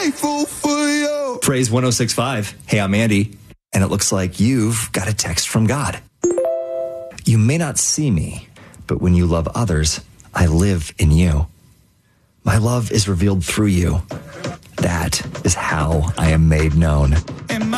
grateful for you. Phrase 1065. Hey, I'm Andy. And it looks like you've got a text from God. You may not see me, but when you love others, I live in you. My love is revealed through you. That is how I am made known. And